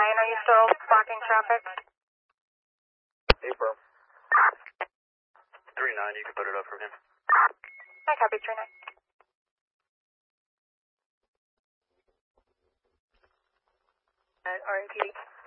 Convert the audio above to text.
are you still blocking traffic? April. 3-9, you can put it up from him. I copy 3-9. RMPD.